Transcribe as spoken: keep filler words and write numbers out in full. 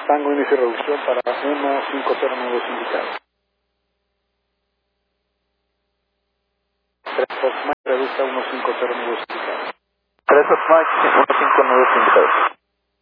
Tango, inicio de reducción para uno cinco cero nuevos indicados. tres Fox Mike, reduce a uno cinco cero nuevos indicados. tres Fox Mike, uno cinco nuevos indicados.